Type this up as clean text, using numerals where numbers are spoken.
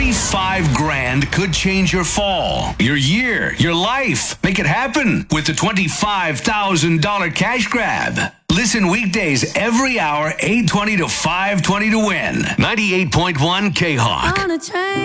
25 grand could change your fall, your year, your life. Make it happen with the $25,000 cash grab. Listen weekdays every hour, 8:20 to 5:20 to win. 98.1 K-Hawk. On a train.